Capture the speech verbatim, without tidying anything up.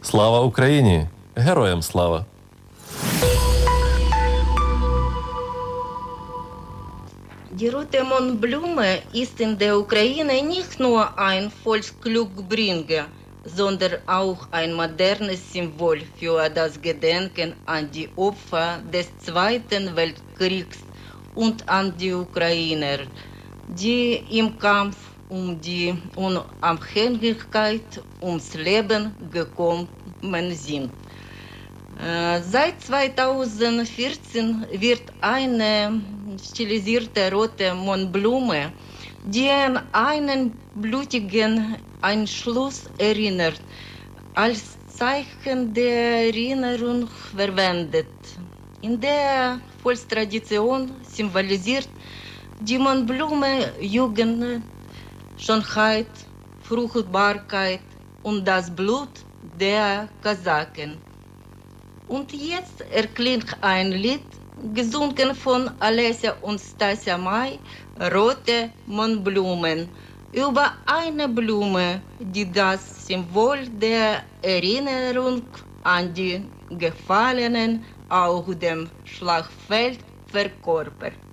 Слава Україні! Героям слава! Die rote Mohnblume ist in der Ukraine nicht nur ein Volksglückbringer, sondern auch ein modernes Symbol für das Gedenken an die Opfer des Zweiten Weltkriegs und an die Ukrainer, die im Kampf um die Unabhängigkeit ums Leben gekommen sind. Seit zweitausendvierzehn wird eine stilisierte rote Mohnblume, die an einen blutigen Einschluss erinnert, als Zeichen der Erinnerung verwendet. In der Volkstradition symbolisiert die Mohnblume Jugend, Schönheit, Fruchtbarkeit und das Blut der Kasaken. Und jetzt erklingt ein Lied, gesungen von Alessia und Stasia May, Rote Mohnblumen, über eine Blume, die das Symbol der Erinnerung an die Gefallenen auf dem Schlachtfeld verkörpert.